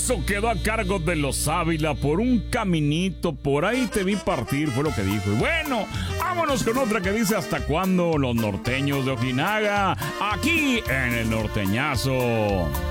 Eso quedó a cargo de los Ávila por un caminito. Por ahí te vi partir, fue lo que dijo. Y bueno, vámonos con otra que dice: ¿hasta cuándo? Los norteños de Ojinaga, aquí en el Norteñazo.